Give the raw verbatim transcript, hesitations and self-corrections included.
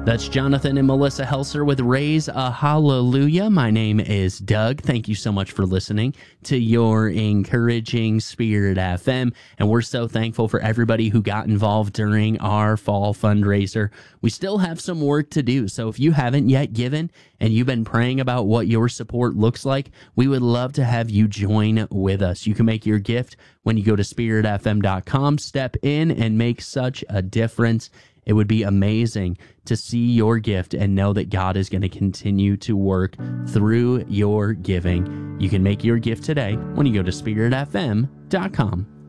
That's Jonathan and Melissa Helser with Raise a Hallelujah. My name is Doug. Thank you so much for listening to your encouraging Spirit F M. And we're so thankful for everybody who got involved during our fall fundraiser. We still have some work to do. So if you haven't yet given and you've been praying about what your support looks like, we would love to have you join with us. You can make your gift when you go to spirit f m dot com. Step in and make such a difference. It would be amazing to see your gift and know that God is going to continue to work through your giving. You can make your gift today when you go to spirit f m dot com.